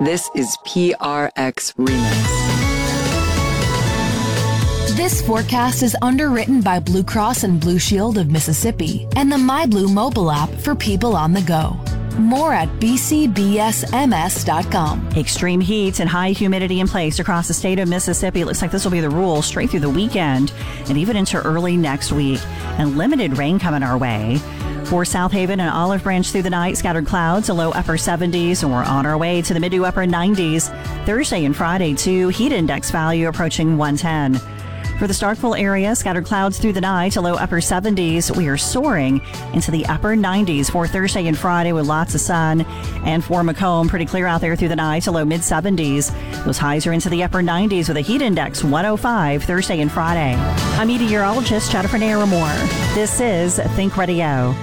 This is PRX Remix. This forecast is underwritten by Blue Cross and Blue Shield of Mississippi and the MyBlue mobile app for people on the go. More at bcbsms.com. Extreme heat and high humidity in place across the state of Mississippi. It looks like this will be the rule straight through the weekend and even into early next week. And limited rain coming our way. For South Haven and Olive Branch through the night, scattered clouds, a low upper 70s, and we're on our way to the mid to upper 90s. Thursday and Friday, too, heat index value approaching 110. For the Starkville area, scattered clouds through the night to low upper 70s. We are soaring into the upper 90s for Thursday and Friday with lots of sun. And for Macomb, pretty clear out there through the night to low mid 70s. Those highs are into the upper 90s with a heat index 105 Thursday and Friday. I'm meteorologist Jennifer Naramore. This is Think Radio.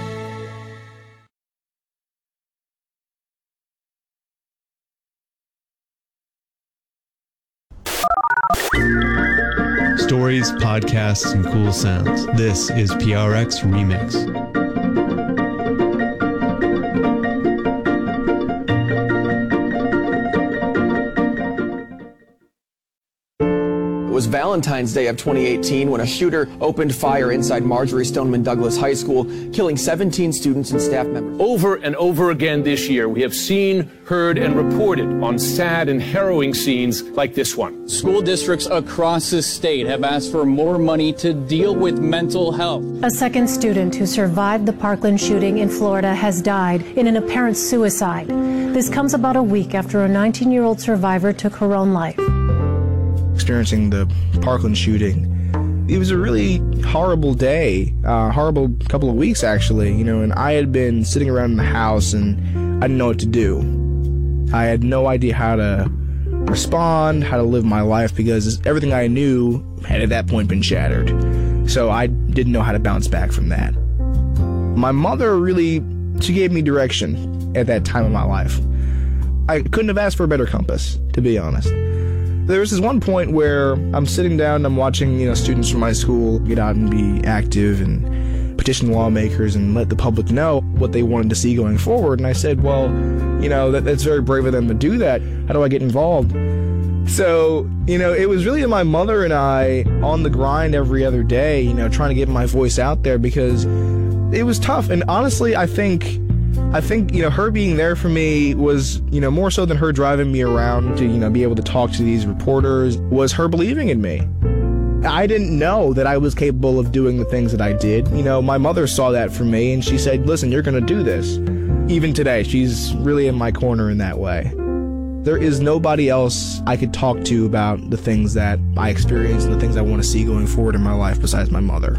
Stories, podcasts, and cool sounds. This is PRX Remix. It was Valentine's Day of 2018 when a shooter opened fire inside Marjory Stoneman Douglas High School, killing 17 students and staff members. Over and over again this year, we have seen, heard, and reported on sad and harrowing scenes like this one. School districts across the state have asked for more money to deal with mental health. A second student who survived the Parkland shooting in Florida has died in an apparent suicide. This comes about a week after a 19-year-old survivor took her own life. Experiencing the Parkland shooting, it was a really horrible day, horrible couple of weeks actually, and I had been sitting around in the house and I didn't know what to do. I had no idea how to respond, how to live my life, because everything I knew had at that point been shattered. So I didn't know how to bounce back from that. My mother she gave me direction at that time of my life. I couldn't have asked for a better compass, to be honest. There was this one point where I'm sitting down and I'm watching, students from my school get out and be active and petition lawmakers and let the public know what they wanted to see going forward. And I said, well, that's very brave of them to do that. How do I get involved? So, it was really my mother and I on the grind every other day, trying to get my voice out there because it was tough. And honestly, I think, her being there for me was, more so than her driving me around to, be able to talk to these reporters, was her believing in me. I didn't know that I was capable of doing the things that I did. My mother saw that for me and she said, listen, you're going to do this. Even today, she's really in my corner in that way. There is nobody else I could talk to about the things that I experienced and the things I want to see going forward in my life besides my mother.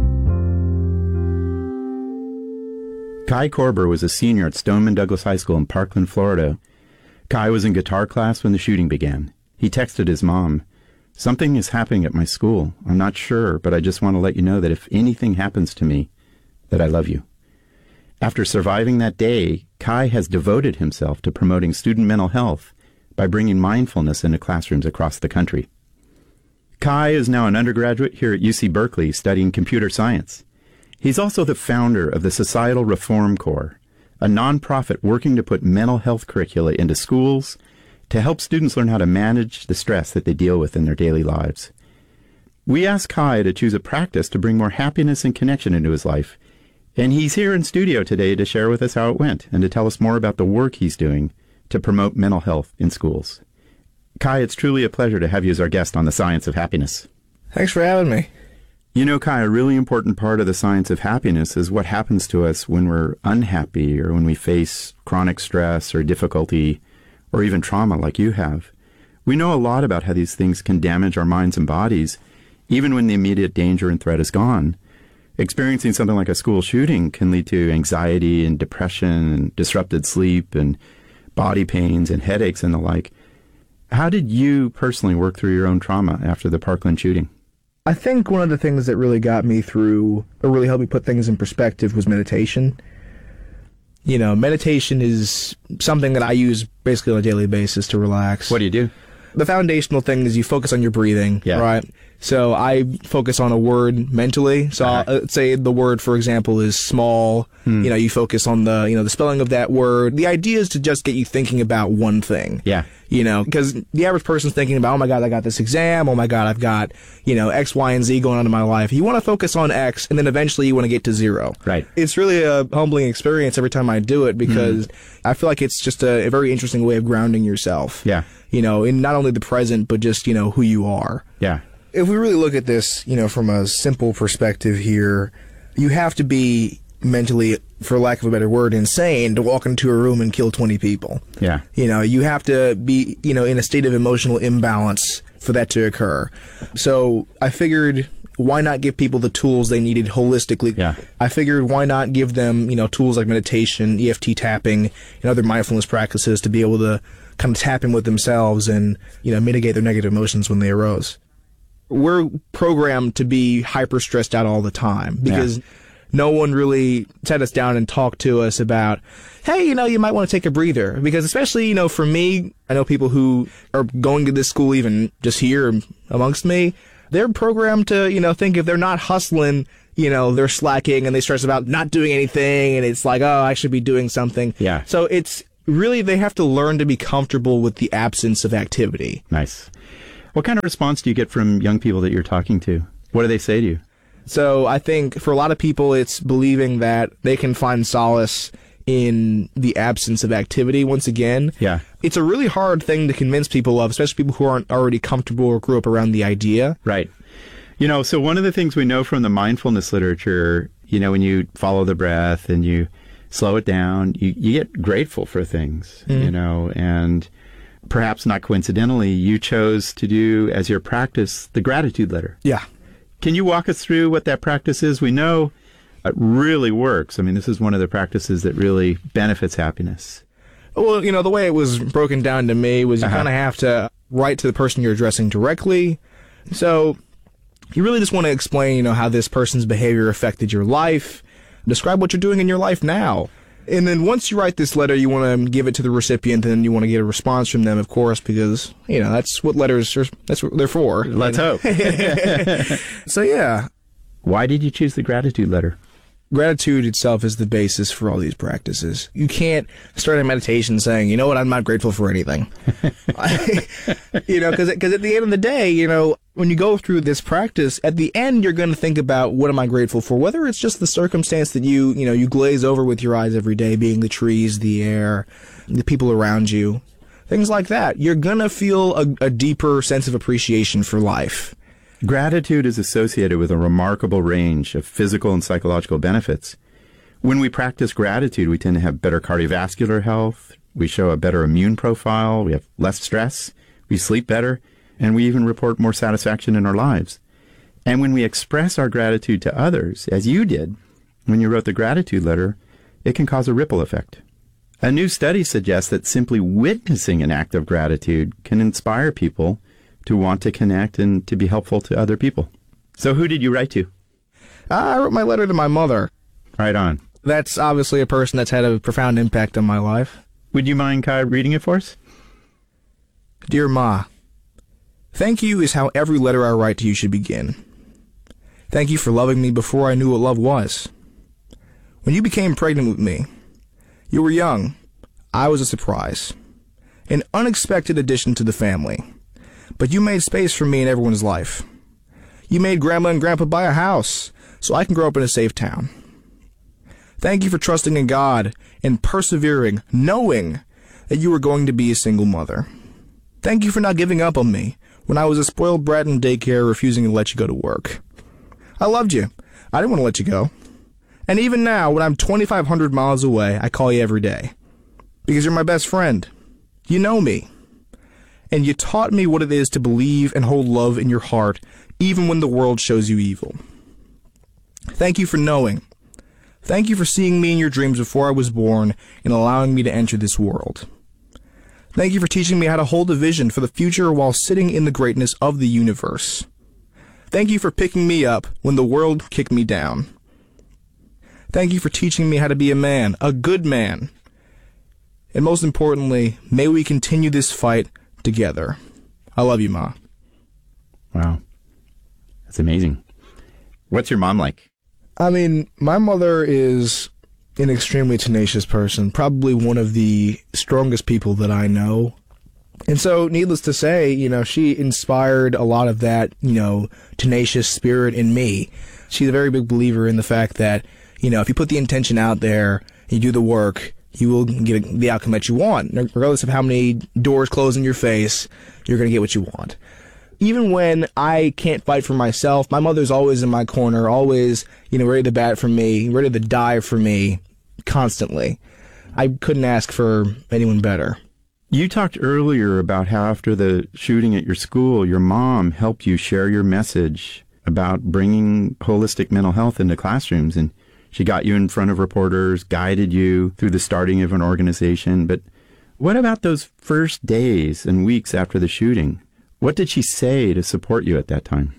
Kai Korber was a senior at Stoneman Douglas High School in Parkland, Florida. Kai was in guitar class when the shooting began. He texted his mom, "Something is happening at my school. I'm not sure, but I just want to let you know that if anything happens to me, that I love you." After surviving that day, Kai has devoted himself to promoting student mental health by bringing mindfulness into classrooms across the country. Kai is now an undergraduate here at UC Berkeley studying computer science. He's also the founder of the Societal Reform Corps, a nonprofit working to put mental health curricula into schools to help students learn how to manage the stress that they deal with in their daily lives. We asked Kai to choose a practice to bring more happiness and connection into his life, and he's here in studio today to share with us how it went and to tell us more about the work he's doing to promote mental health in schools. Kai, it's truly a pleasure to have you as our guest on The Science of Happiness. Thanks for having me. Kai, a really important part of the science of happiness is what happens to us when we're unhappy or when we face chronic stress or difficulty or even trauma like you have. We know a lot about how these things can damage our minds and bodies, even when the immediate danger and threat is gone. Experiencing something like a school shooting can lead to anxiety and depression and disrupted sleep and body pains and headaches and the like. How did you personally work through your own trauma after the Parkland shooting? I think one of the things that really got me through, or really helped me put things in perspective, was meditation. Meditation is something that I use basically on a daily basis to relax. What do you do? The foundational thing is you focus on your breathing, right? So I focus on a word mentally. So I'll say the word, for example, is mentally. So I'll say the word, for example, is small. You focus on the spelling of that word. The idea is to just get you thinking about one thing. Yeah. Because the average person's thinking about, oh my God, I got this exam. Oh my God, I've got, X, Y, and Z going on in my life. You want to focus on X, and then eventually you want to get to 0. Right. It's really a humbling experience every time I do it, because I feel like it's just a very interesting way of grounding yourself. Yeah. In not only the present, but just, who you are. Yeah. If we really look at this, from a simple perspective here, you have to be mentally, for lack of a better word, insane to walk into a room and kill 20 people. Yeah. You have to be, in a state of emotional imbalance for that to occur. So I figured, why not give people the tools they needed holistically? Yeah. I figured, why not give them, tools like meditation, EFT tapping, and other mindfulness practices to be able to kind of tap in with themselves and, mitigate their negative emotions when they arose. We're programmed to be hyper stressed out all the time because no one really sat us down and talked to us about, hey, you might want to take a breather. Because especially, for me, I know people who are going to this school, even just here amongst me, they're programmed to, think if they're not hustling, they're slacking, and they stress about not doing anything, and it's like, oh, I should be doing something. Yeah. So it's really, they have to learn to be comfortable with the absence of activity. Nice. What kind of response do you get from young people that you're talking to? What do they say to you? So I think for a lot of people, it's believing that they can find solace in the absence of activity once again. Yeah. It's a really hard thing to convince people of, especially people who aren't already comfortable or grew up around the idea. Right. So one of the things we know from the mindfulness literature, when you follow the breath and you slow it down, you get grateful for things, and perhaps not coincidentally, you chose to do as your practice the gratitude letter. Yeah. Can you walk us through what that practice is? We know it really works. I mean, this is one of the practices that really benefits happiness. Well, the way it was broken down to me was you kind of have to write to the person you're addressing directly. So you really just want to explain, how this person's behavior affected your life, describe what you're doing in your life now. And then once you write this letter, you want to give it to the recipient, and you want to get a response from them, of course, because, that's what letters are, that's what they're for. Let's hope. So, yeah. Why did you choose the gratitude letter? Gratitude itself is the basis for all these practices. You can't start a meditation saying, you know what, I'm not grateful for anything. Because at the end of the day, when you go through this practice, at the end, you're going to think about, what am I grateful for? Whether it's just the circumstance that you glaze over with your eyes every day, being the trees, the air, the people around you, things like that. You're going to feel a deeper sense of appreciation for life. Gratitude is associated with a remarkable range of physical and psychological benefits. When we practice gratitude, we tend to have better cardiovascular health, we show a better immune profile, we have less stress, we sleep better, and we even report more satisfaction in our lives. And when we express our gratitude to others, as you did when you wrote the gratitude letter, it can cause a ripple effect. A new study suggests that simply witnessing an act of gratitude can inspire people to want to connect and to be helpful to other people. So who did you write to? I wrote my letter to my mother. Right on. That's obviously a person that's had a profound impact on my life. Would you mind, Kai, reading it for us? Dear Ma, thank you is how every letter I write to you should begin. Thank you for loving me before I knew what love was. When you became pregnant with me, you were young. I was a surprise. An unexpected addition to the family. But you made space for me in everyone's life. You made Grandma and Grandpa buy a house so I can grow up in a safe town. Thank you for trusting in God and persevering, knowing that you were going to be a single mother. Thank you for not giving up on me when I was a spoiled brat in daycare refusing to let you go to work. I loved you. I didn't want to let you go. And even now, when I'm 2,500 miles away, I call you every day. Because you're my best friend. You know me. And you taught me what it is to believe and hold love in your heart, even when the world shows you evil. Thank you for knowing. Thank you for seeing me in your dreams before I was born and allowing me to enter this world. Thank you for teaching me how to hold a vision for the future while sitting in the greatness of the universe. Thank you for picking me up when the world kicked me down. Thank you for teaching me how to be a man, a good man. And most importantly, may we continue this fight together. I love you, Ma. Wow. That's amazing. What's your mom like? I mean, my mother is an extremely tenacious person, probably one of the strongest people that I know. And so, needless to say, she inspired a lot of that, tenacious spirit in me. She's a very big believer in the fact that, if you put the intention out there, you do the work, you will get the outcome that you want. Regardless of how many doors close in your face, you're going to get what you want. Even when I can't fight for myself, my mother's always in my corner, always, ready to bat for me, ready to die for me, constantly. I couldn't ask for anyone better. You talked earlier about how after the shooting at your school, your mom helped you share your message about bringing holistic mental health into classrooms, and she got you in front of reporters, guided you through the starting of an organization. But what about those first days and weeks after the shooting? What did she say to support you at that time?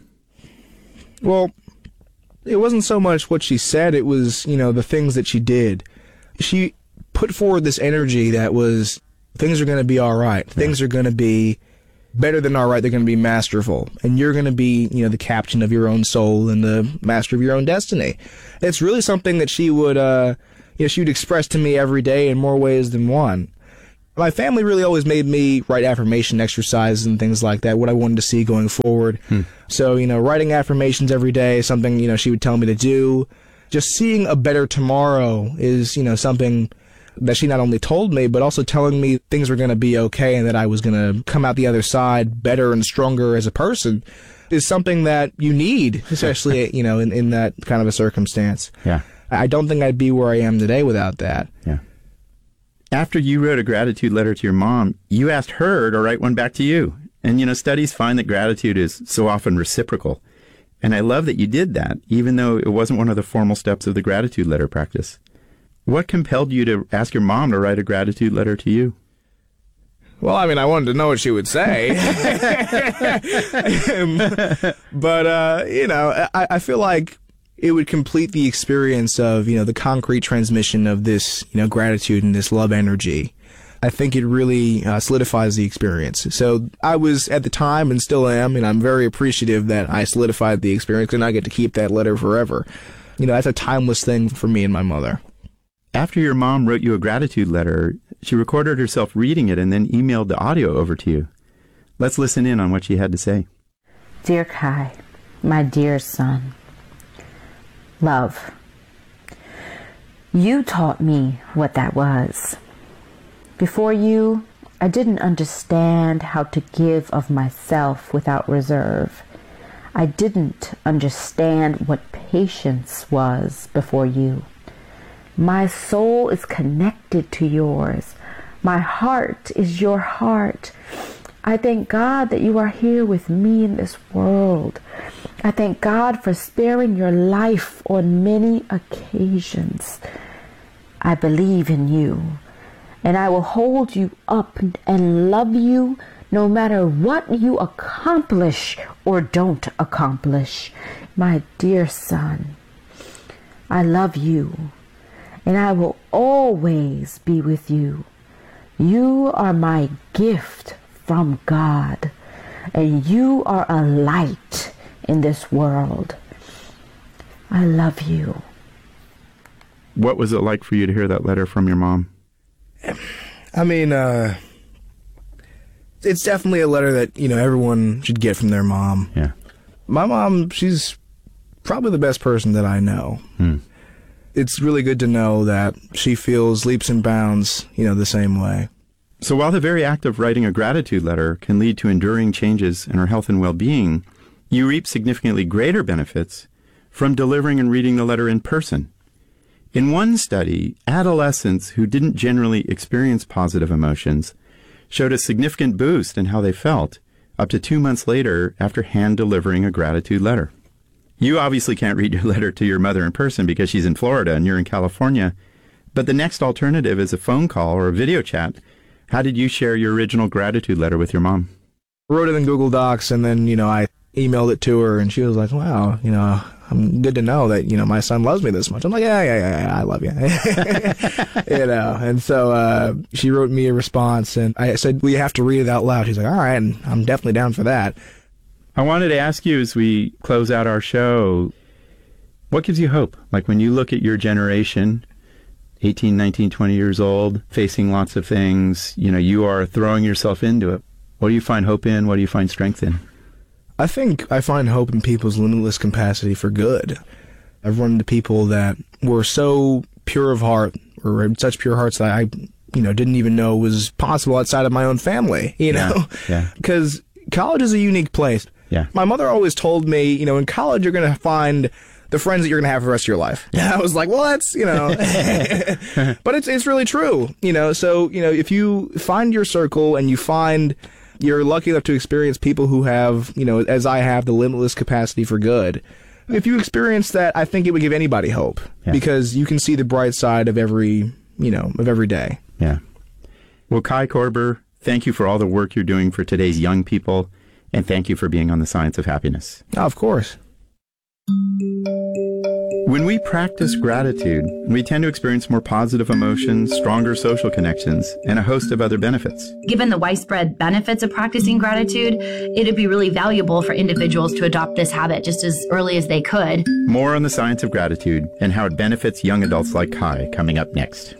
Well, it wasn't so much what she said, it was, the things that she did. She put forward this energy that was, things are going to be all right. Yeah. Things are going to be better than all right. They're going to be masterful. And you're going to be, the captain of your own soul and the master of your own destiny. It's really something that she would, she would express to me every day in more ways than one. My family really always made me write affirmation exercises and things like that, what I wanted to see going forward. So, writing affirmations every day is something, she would tell me to do. Just seeing a better tomorrow is, something that she not only told me, but also telling me things were going to be okay and that I was going to come out the other side better and stronger as a person is something that you need, especially, in that kind of a circumstance. Yeah. I don't think I'd be where I am today without that. Yeah. After you wrote a gratitude letter to your mom, you asked her to write one back to you. And, studies find that gratitude is so often reciprocal. And I love that you did that, even though it wasn't one of the formal steps of the gratitude letter practice. What compelled you to ask your mom to write a gratitude letter to you? Well, I mean, I wanted to know what she would say. But, I feel like it would complete the experience of, the concrete transmission of this, gratitude and this love energy. I think it really solidifies the experience. So I was at the time and still am, and I'm very appreciative that I solidified the experience and I get to keep that letter forever. That's a timeless thing for me and my mother. After your mom wrote you a gratitude letter, she recorded herself reading it and then emailed the audio over to you. Let's listen in on what she had to say. Dear Kai, my dear son, love. You taught me what that was. Before you, I didn't understand how to give of myself without reserve. I didn't understand what patience was before you. My soul is connected to yours. My heart is your heart. I thank God that you are here with me in this world. I thank God for sparing your life on many occasions. I believe in you, and I will hold you up and love you no matter what you accomplish or don't accomplish. My dear son, I love you, and I will always be with you. You are my gift from God, and you are a light in this world. I love you. What was it like for you to hear that letter from your mom? I mean, it's definitely a letter that, everyone should get from their mom. Yeah. My mom, she's probably the best person that I know. It's really good to know that she feels leaps and bounds, the same way. So while the very act of writing a gratitude letter can lead to enduring changes in our health and well-being, you reap significantly greater benefits from delivering and reading the letter in person. In one study, adolescents who didn't generally experience positive emotions showed a significant boost in how they felt up to 2 months later after hand-delivering a gratitude letter. You obviously can't read your letter to your mother in person because she's in Florida and you're in California, but the next alternative is a phone call or a video chat. How did you share your original gratitude letter with your mom? I wrote it in Google Docs, and then, I emailed it to her, and she was like, wow, I'm good to know that, my son loves me this much. I'm like, yeah, I love you. And so she wrote me a response, and I said, well, you have to read it out loud. She's like, all right, and I'm definitely down for that. I wanted to ask you as we close out our show, what gives you hope? Like when you look at your generation, 18, 19, 20 years old, facing lots of things, you are throwing yourself into it. What do you find hope in? What do you find strength in? I think I find hope in people's limitless capacity for good. I've run into people that were so pure of heart, or had such pure hearts that I didn't even know was possible outside of my own family, Yeah. Because college is a unique place. Yeah. My mother always told me, in college you're going to find the friends that you're going to have for the rest of your life. Yeah. I was like, well, that's, but it's really true, so, if you find your circle and you're lucky enough to experience people who have, as I have, the limitless capacity for good. If you experience that, I think it would give anybody hope because you can see the bright side of every day. Yeah. Well, Kai Korber, thank you for all the work you're doing for today's young people, and thank you for being on The Science of Happiness. Oh, of course. When we practice gratitude, we tend to experience more positive emotions, stronger social connections, and a host of other benefits. Given the widespread benefits of practicing gratitude, it'd be really valuable for individuals to adopt this habit just as early as they could. More on the science of gratitude and how it benefits young adults like Kai coming up next.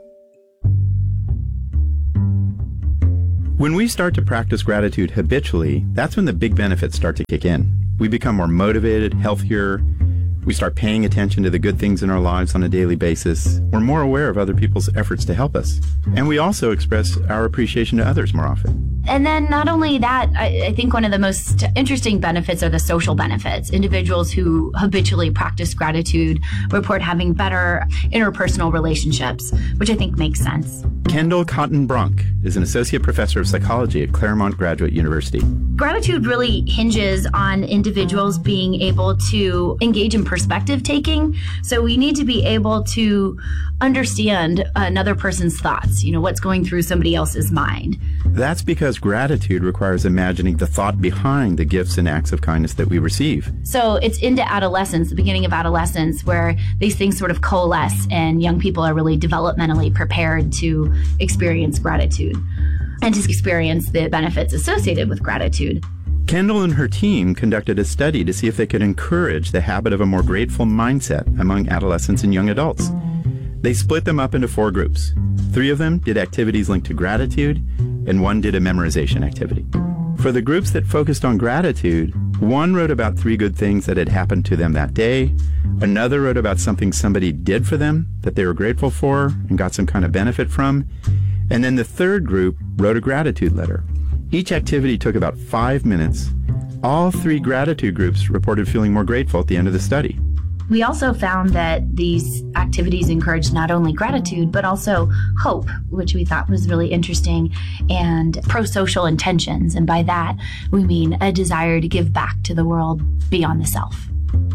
When we start to practice gratitude habitually, that's when the big benefits start to kick in. We become more motivated, healthier. We start paying attention to the good things in our lives on a daily basis. We're more aware of other people's efforts to help us. And we also express our appreciation to others more often. And then not only that, I think one of the most interesting benefits are the social benefits. Individuals who habitually practice gratitude report having better interpersonal relationships, which I think makes sense. Kendall Cotton-Brunk is an associate professor of psychology at Claremont Graduate University. Gratitude really hinges on individuals being able to engage in perspective taking. So we need to be able to understand another person's thoughts, what's going through somebody else's mind. That's because gratitude requires imagining the thought behind the gifts and acts of kindness that we receive. So it's into adolescence, the beginning of adolescence, where these things sort of coalesce and young people are really developmentally prepared to experience gratitude and to experience the benefits associated with gratitude. Kendall and her team conducted a study to see if they could encourage the habit of a more grateful mindset among adolescents and young adults. They split them up into 4 groups. 3 of them did activities linked to gratitude, and 1 did a memorization activity. For the groups that focused on gratitude, 1 wrote about 3 good things that had happened to them that day, another wrote about something somebody did for them that they were grateful for and got some kind of benefit from, and then the 3rd group wrote a gratitude letter. Each activity took about 5 minutes. All 3 gratitude groups reported feeling more grateful at the end of the study. We also found that these activities encouraged not only gratitude, but also hope, which we thought was really interesting, and pro-social intentions. And by that, we mean a desire to give back to the world beyond the self.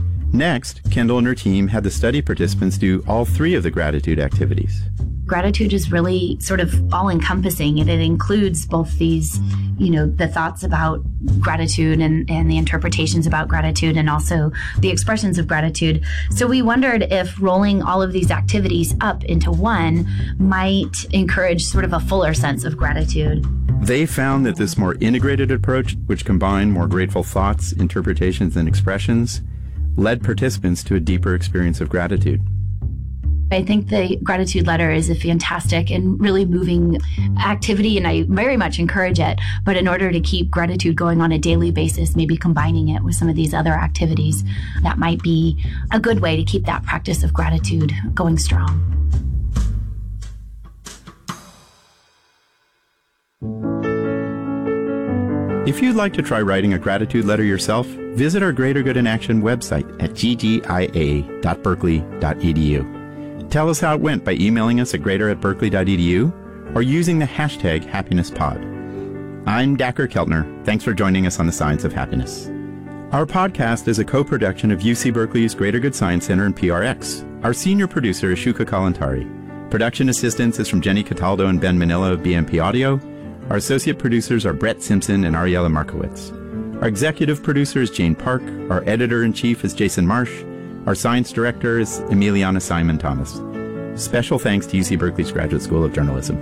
Next, Kendall and her team had the study participants do all 3 of the gratitude activities. Gratitude is really sort of all-encompassing, and it includes both these, the thoughts about gratitude and the interpretations about gratitude, and also the expressions of gratitude. So we wondered if rolling all of these activities up into one might encourage sort of a fuller sense of gratitude. They found that this more integrated approach, which combined more grateful thoughts, interpretations, and expressions, led participants to a deeper experience of gratitude. I think the gratitude letter is a fantastic and really moving activity, and I very much encourage it. But in order to keep gratitude going on a daily basis, maybe combining it with some of these other activities, that might be a good way to keep that practice of gratitude going strong. If you'd like to try writing a gratitude letter yourself, visit our Greater Good in Action website at ggia.berkeley.edu. Tell us how it went by emailing us at greater@berkeley.edu or using the hashtag HappinessPod. I'm Dacher Keltner. Thanks for joining us on The Science of Happiness. Our podcast is a co-production of UC Berkeley's Greater Good Science Center and PRX. Our senior producer is Shuka Kalantari. Production assistance is from Jenny Cataldo and Ben Manila of BMP Audio. Our associate producers are Brett Simpson and Ariella Markowitz. Our executive producer is Jane Park. Our editor-in-chief is Jason Marsh. Our science director is Emiliana Simon Thomas. Special thanks to UC Berkeley's Graduate School of Journalism.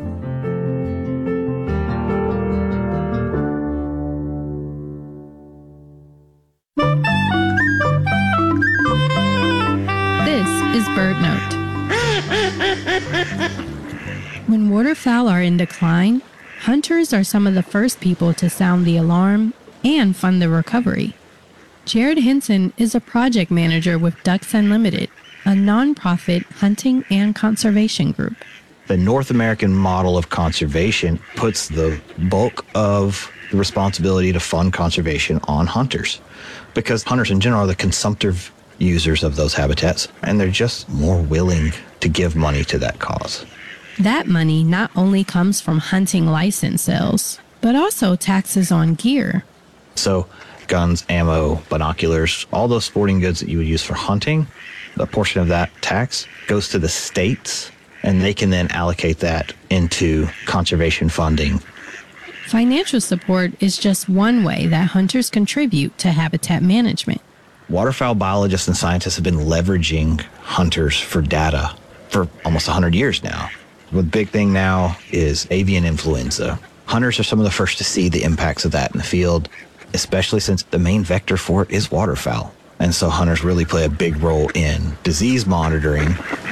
waterfowl are in decline, hunters are some of the first people to sound the alarm and fund the recovery. Jared Hinson is a project manager with Ducks Unlimited, a nonprofit hunting and conservation group. The North American model of conservation puts the bulk of the responsibility to fund conservation on hunters, because hunters in general are the consumptive users of those habitats, and they're just more willing to give money to that cause. That money not only comes from hunting license sales, but also taxes on gear. So guns, ammo, binoculars, all those sporting goods that you would use for hunting, a portion of that tax goes to the states, and they can then allocate that into conservation funding. Financial support is just one way that hunters contribute to habitat management. Waterfowl biologists and scientists have been leveraging hunters for data for almost 100 years now. The big thing now is avian influenza. Hunters are some of the first to see the impacts of that in the field, especially since the main vector for it is waterfowl. And so hunters really play a big role in disease monitoring.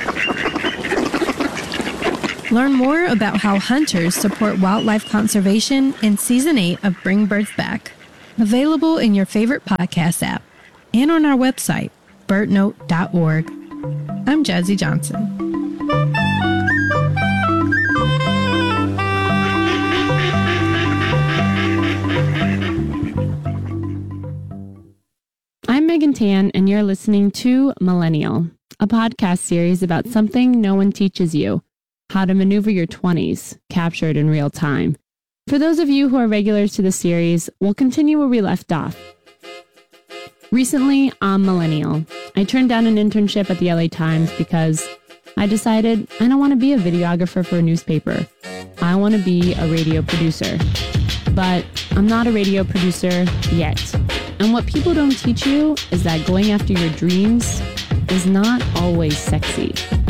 Learn more about how hunters support wildlife conservation in Season 8 of Bring Birds Back. Available in your favorite podcast app and on our website, birdnote.org. I'm Jazzy Johnson. I'm Megan Tan, and you're listening to Millennial, a podcast series about something no one teaches you, how to maneuver your 20s, captured in real time. For those of you who are regulars to the series, we'll continue where we left off. Recently, on Millennial, I turned down an internship at the LA Times because I decided I don't want to be a videographer for a newspaper. I want to be a radio producer. But I'm not a radio producer yet. And what people don't teach you is that going after your dreams is not always sexy.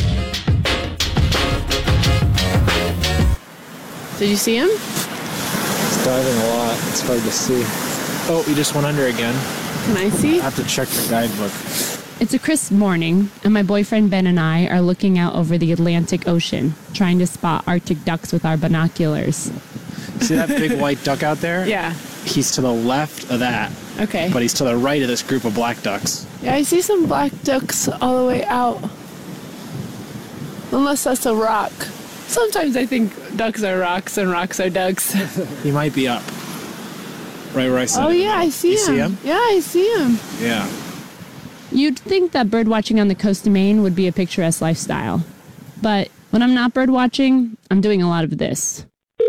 Did you see him? It's diving a lot. It's hard to see. Oh, he just went under again. Can I see? I have to check the guidebook. It's a crisp morning, and my boyfriend Ben and I are looking out over the Atlantic Ocean, trying to spot Arctic ducks with our binoculars. See that big white duck out there? Yeah. He's to the left of that. Okay. But he's to the right of this group of black ducks. Yeah, I see some black ducks all the way out. Unless that's a rock. Sometimes I think ducks are rocks and rocks are ducks. He might be up. Right where I said. Oh, it. yeah, I see You him. see him? Yeah, I see him. Yeah. You'd think that birdwatching on the coast of Maine would be a picturesque lifestyle. But when I'm not birdwatching, I'm doing a lot of this.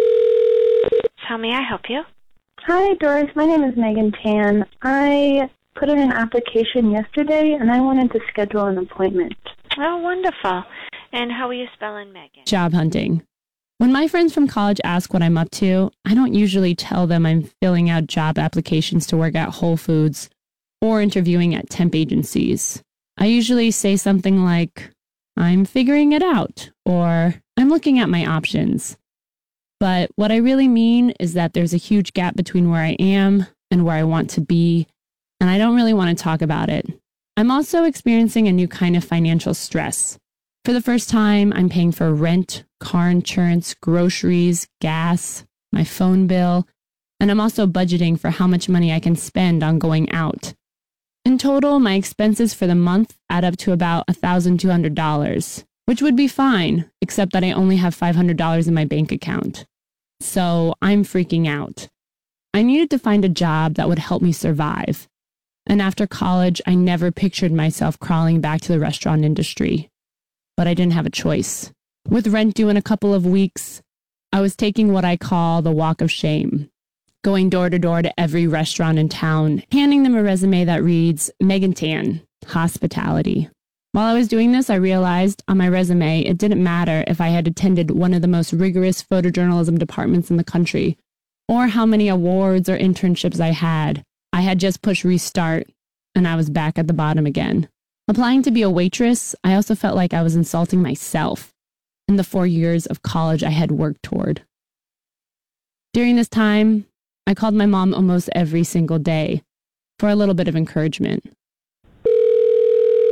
How may I help you? Hi, Doris. My name is Megan Tan. I put in an application yesterday, and I wanted to schedule an appointment. Oh, wonderful. And how are you spelling Megan? Job hunting. When my friends from college ask what I'm up to, I don't usually tell them I'm filling out job applications to work at Whole Foods or interviewing at temp agencies. I usually say something like, I'm figuring it out, or I'm looking at my options. But what I really mean is that there's a huge gap between where I am and where I want to be, and I don't really want to talk about it. I'm also experiencing a new kind of financial stress. For the first time, I'm paying for rent, car insurance, groceries, gas, my phone bill, and I'm also budgeting for how much money I can spend on going out. In total, my expenses for the month add up to about $1,200, which would be fine, except that I only have $500 in my bank account. So I'm freaking out. I needed to find a job that would help me survive. And after college, I never pictured myself crawling back to the restaurant industry. But I didn't have a choice. With rent due in a couple of weeks, I was taking what I call the walk of shame, going door to door to every restaurant in town, handing them a resume that reads, Megan Tan, hospitality. While I was doing this, I realized on my resume, it didn't matter if I had attended one of the most rigorous photojournalism departments in the country, or how many awards or internships I had. I had just pushed restart, and I was back at the bottom again. Applying to be a waitress, I also felt like I was insulting myself and the 4 years of college I had worked toward. During this time, I called my mom almost every single day for a little bit of encouragement.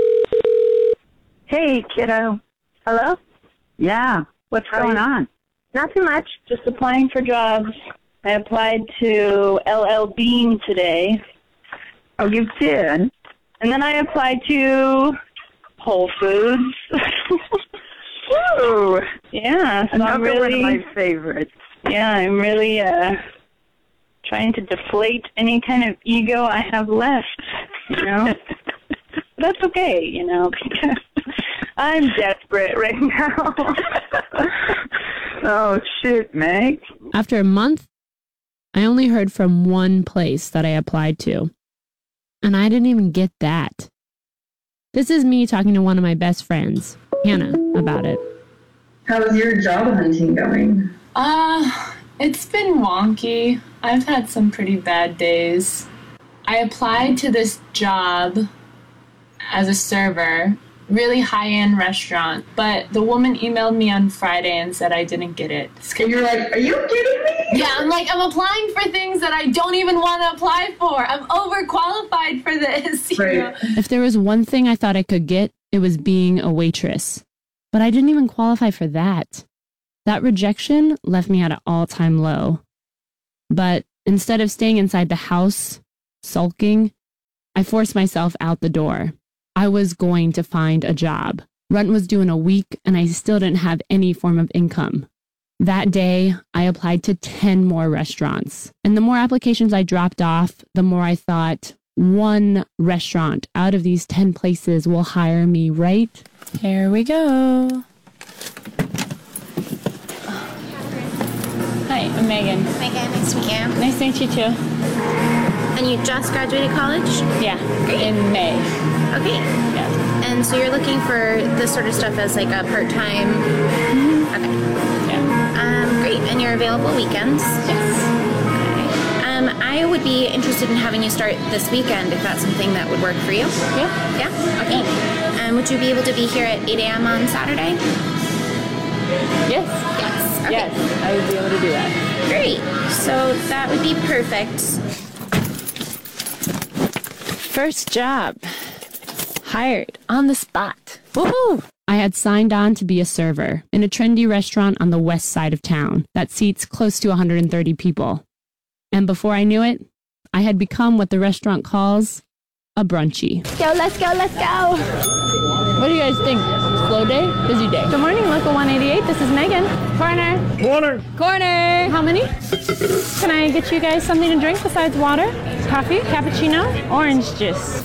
Hey, kiddo. Hello? Yeah. What's going on? Not too much, just applying for jobs. I applied to LL Bean today. Oh, you did? And then I applied to Whole Foods. Ooh. Yeah, so Another one of my favorites. Yeah, I'm really trying to deflate any kind of ego I have left, you know? That's okay, you know, because I'm desperate right now. Oh, shoot, Meg. After a month, I only heard from one place that I applied to. And I didn't even get that. This is me talking to one of my best friends, Hannah, about it. How's your job hunting going? It's been wonky. I've had some pretty bad days. I applied to this job as a server, really high-end restaurant, but the woman emailed me on Friday and said I didn't get it. And you're like, are you kidding me? Yeah, I'm like, I'm applying for things that I don't even want to apply for. I'm overqualified for this. You know? If there was one thing I thought I could get, it was being a waitress. But I didn't even qualify for that. That rejection left me at an all-time low. But instead of staying inside the house, sulking, I forced myself out the door. I was going to find a job. Rent was due in a week, and I still didn't have any form of income. That day, I applied to 10 more restaurants. And the more applications I dropped off, the more I thought, one restaurant out of these 10 places will hire me, right? Here we go. Hi, I'm Megan. Megan, nice to meet you. Nice to meet you too. And you just graduated college? Yeah, Great. in May. Okay. Yeah. And so you're looking for this sort of stuff as like a part-time? Mm-hmm. Okay. Yeah. Great. And you're available weekends? Yes. Okay. I would be interested in having you start this weekend if that's something that would work for you. Yeah. Yeah? Okay. Would you be able to be here at 8 a.m. on Saturday? Yes. Yes. Okay. Yes, I would be able to do that. Great. So that would be perfect. First job. Hired on the spot. Woohoo! I had signed on to be a server in a trendy restaurant on the west side of town that seats close to 130 people. And before I knew it, I had become what the restaurant calls a brunchy. Let's go. What do you guys think? Slow day? Busy day? Good morning, Local 188. This is Megan. Corner. How many? Can I get you guys something to drink besides water? Coffee? Cappuccino? Orange juice?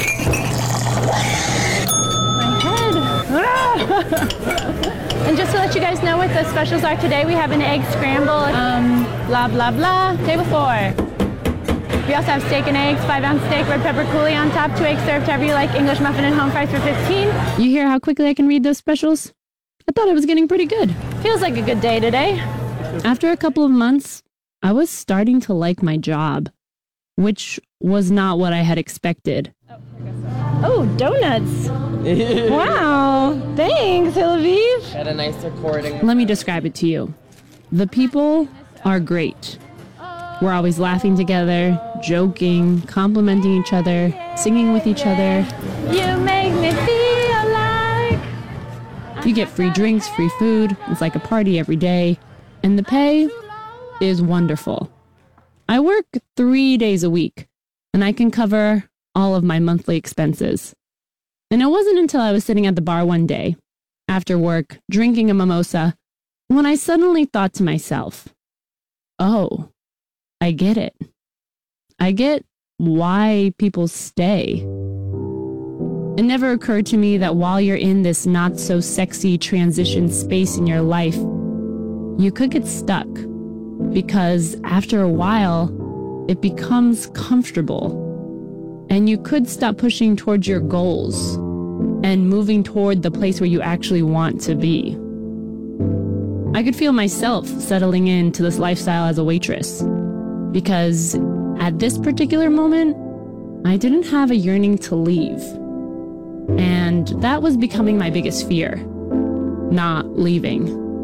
My head. And just to let you guys know what the specials are today, we have an egg scramble, blah, blah, blah. Table 4. We also have steak and eggs, 5-ounce steak, red pepper coulis on top, 2 eggs served however you like, English muffin and home fries for 15. You hear how quickly I can read those specials? I thought I was getting pretty good. Feels like a good day today. After a couple of months, I was starting to like my job, which was not what I had expected. Oh, donuts. Wow. Thanks, Hilaviv. Had a nice recording. Let me describe it to you. The people are great. We're always laughing together, joking, complimenting each other, singing with each other. You make me feel like... You get free drinks, free food. It's like a party every day. And the pay is wonderful. I work 3 days a week, and I can cover all of my monthly expenses. And it wasn't until I was sitting at the bar one day, after work, drinking a mimosa, when I suddenly thought to myself, oh, I get it. I get why people stay. It never occurred to me that while you're in this not so sexy transition space in your life, you could get stuck because after a while, it becomes comfortable and you could stop pushing towards your goals and moving toward the place where you actually want to be. I could feel myself settling into this lifestyle as a waitress. Because at this particular moment, I didn't have a yearning to leave. And that was becoming my biggest fear, not leaving.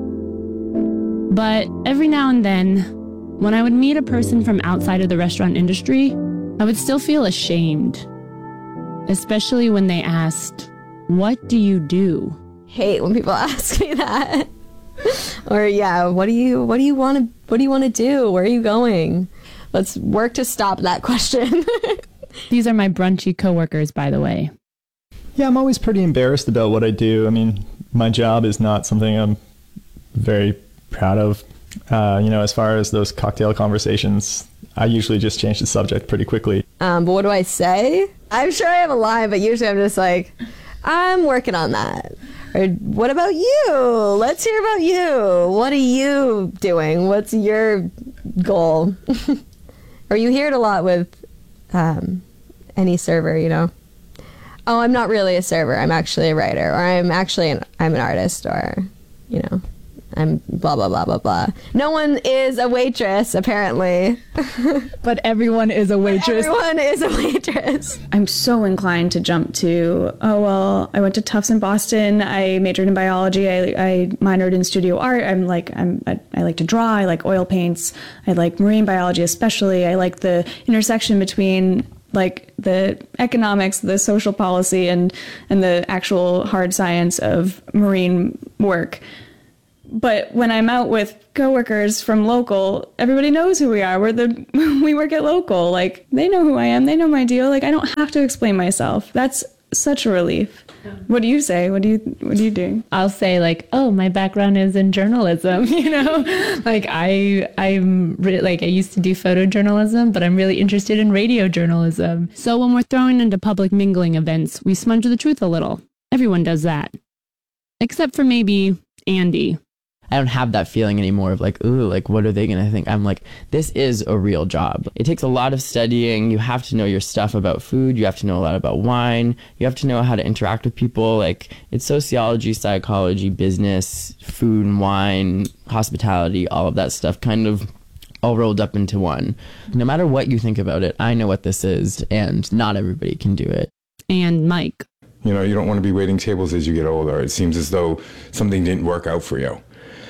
But every now and then, when I would meet a person from outside of the restaurant industry, I would still feel ashamed. Especially when they asked, "What do you do?" Hate when people ask me that. Or yeah, what do you want to do? Where are you going? Let's work to stop that question. These are my brunchy coworkers, by the way. Yeah, I'm always pretty embarrassed about what I do. I mean, my job is not something I'm very proud of. As far as those cocktail conversations, I usually just change the subject pretty quickly. But what do I say? I'm sure I have a line, but usually I'm just like, I'm working on that. Or what about you? Let's hear about you. What are you doing? What's your goal? Or you hear it a lot with any server, Oh, I'm not really a server. I'm actually a writer. Or I'm an artist. Or, I'm blah, blah, blah, blah, blah. No one is a waitress, apparently. But everyone is a waitress. Everyone is a waitress. I'm so inclined to jump to, I went to Tufts in Boston. I majored in biology. I minored in studio art. I like to draw. I like oil paints. I like marine biology especially. I like the intersection between like the economics, the social policy, and the actual hard science of marine work. But when I'm out with coworkers from local, everybody knows who we are. We work at local. Like, they know who I am. They know my deal. Like, I don't have to explain myself. That's such a relief. What do you say? What are you doing? I'll say like, oh, my background is in journalism, Like I used to do photojournalism, but I'm really interested in radio journalism. So when we're thrown into public mingling events, we smudge the truth a little. Everyone does that. Except for maybe Andy. I don't have that feeling anymore of like, ooh, like, what are they going to think? I'm like, this is a real job. It takes a lot of studying. You have to know your stuff about food. You have to know a lot about wine. You have to know how to interact with people. Like, it's sociology, psychology, business, food and wine, hospitality, all of that stuff kind of all rolled up into one. No matter what you think about it, I know what this is, and not everybody can do it. And Mike. You don't want to be waiting tables as you get older. It seems as though something didn't work out for you.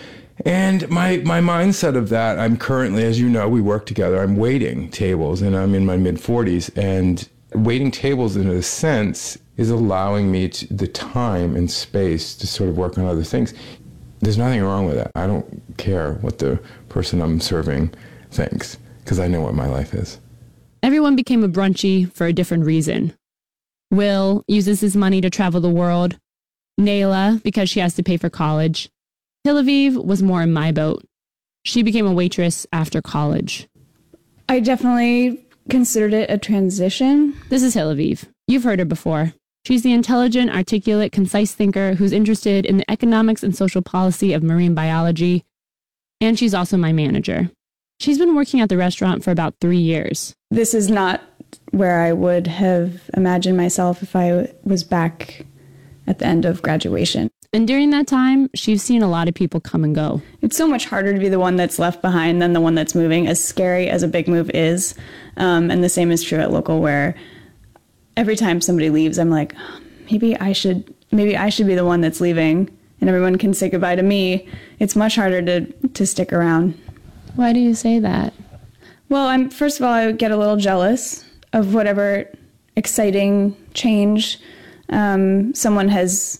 And my mindset of that, I'm currently, as you know, we work together, I'm waiting tables, and I'm in my mid-40s, and waiting tables in a sense is allowing me the time and space to sort of work on other things. There's nothing wrong with that. I don't care what the person I'm serving thinks, because I know what my life is. Everyone became a brunchy for a different reason. Will uses his money to travel the world. Nayla, because she has to pay for college. Hilaviv was more in my boat. She became a waitress after college. I definitely considered it a transition. This is Hilaviv. You've heard her before. She's the intelligent, articulate, concise thinker who's interested in the economics and social policy of marine biology. And she's also my manager. She's been working at the restaurant for about 3 years. This is not where I would have imagined myself if I was back at the end of graduation. And during that time, she's seen a lot of people come and go. It's so much harder to be the one that's left behind than the one that's moving, as scary as a big move is. And the same is true at local, where every time somebody leaves, I'm like, maybe I should be the one that's leaving, and everyone can say goodbye to me. It's much harder to stick around. Why do you say that? Well, first of all, I get a little jealous of whatever exciting change someone has,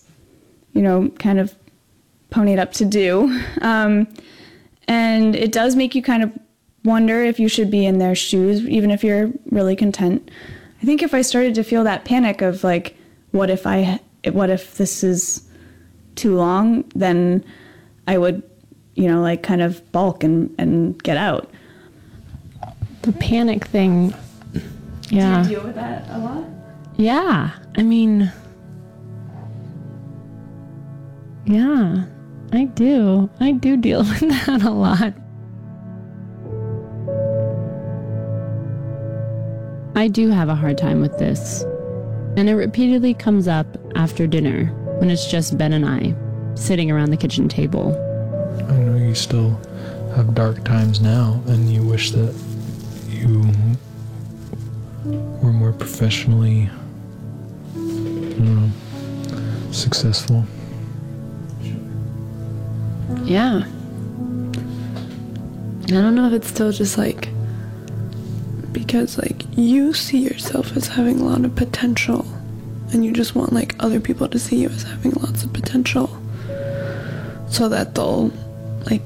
kind of ponied up to do. And it does make you kind of wonder if you should be in their shoes, even if you're really content. I think if I started to feel that panic of like, what if this is too long, then I would, kind of balk and get out. The panic thing. Yeah. Do you deal with that a lot? Yeah. I mean, yeah, I do. I do deal with that a lot. I do have a hard time with this. And it repeatedly comes up after dinner when it's just Ben and I sitting around the kitchen table. I know you still have dark times now, and you wish that you were more professionally, successful. Yeah. I don't know if it's still just because you see yourself as having a lot of potential, and you just want other people to see you as having lots of potential. so that they'll like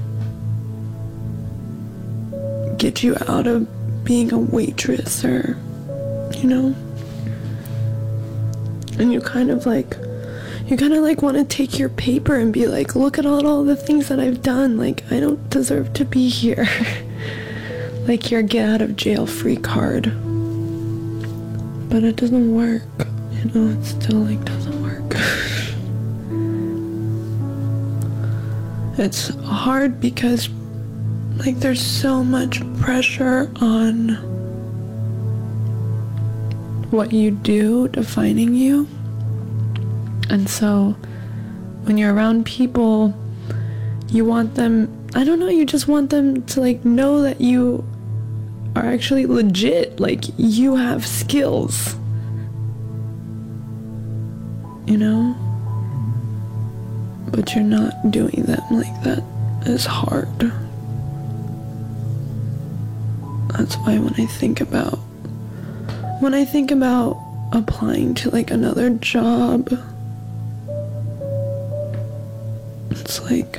get you out of being a waitress, or you know, and you kind of like want to take your paper and be like, look at all the things that I've done, like I don't deserve to be here. Like your get out of jail free card. But it doesn't work, you know, it still like doesn't work. It's hard because like there's so much pressure on what you do defining you. And so when you're around people, you want them, I don't know, you just want them to like know that you are actually legit, like you have skills, you know? But you're not doing them, like that is hard. That's why when I think about applying to like another job, it's like,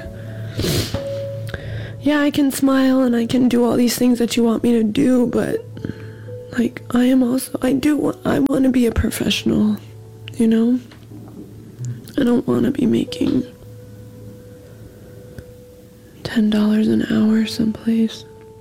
yeah, I can smile and I can do all these things that you want me to do, but like I want to be a professional, you know? I don't want to be making $10 an hour someplace.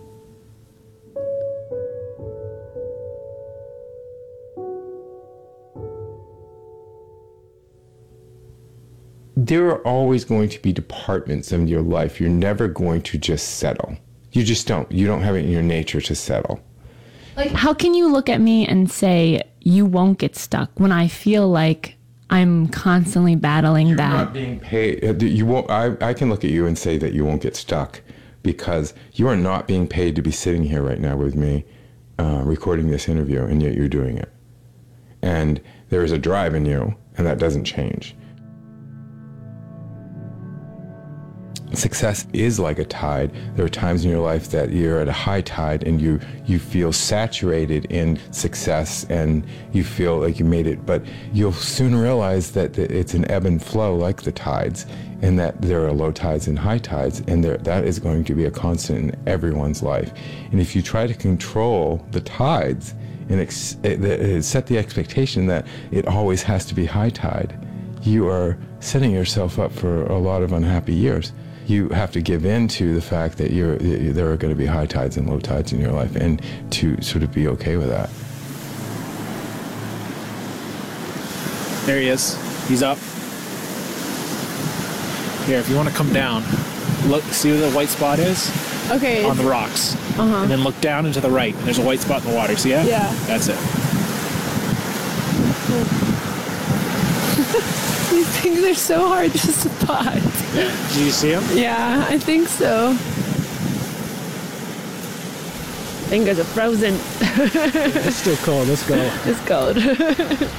There are always going to be departments in your life you're never going to just settle. You just don't. You don't have it in your nature to settle. Like, how can you look at me and say you won't get stuck when I feel like I'm constantly battling You're that? not being paid. You won't. I can look at you and say that you won't get stuck because you are not being paid to be sitting here right now with me, recording this interview, and yet you're doing it. And there is a drive in you, and that doesn't change. Success is like a tide. There are times in your life that you're at a high tide and you feel saturated in success and you feel like you made it, but you'll soon realize that it's an ebb and flow like the tides, and that there are low tides and high tides, and that is going to be a constant in everyone's life. And if you try to control the tides and set the expectation that it always has to be high tide, you are setting yourself up for a lot of unhappy years. You have to give in to the fact that there are going to be high tides and low tides in your life, and to sort of be okay with that. There he is. He's up. Here, if you want to come down, look, see where the white spot is? Okay. On the rocks. Uh-huh. And then look down and to the right. There's a white spot in the water. See that? Yeah. That's it. These things are so hard to spot. Yeah. Do you see them? Yeah, I think so. Fingers are frozen. It's still cold. Let's go. It's cold.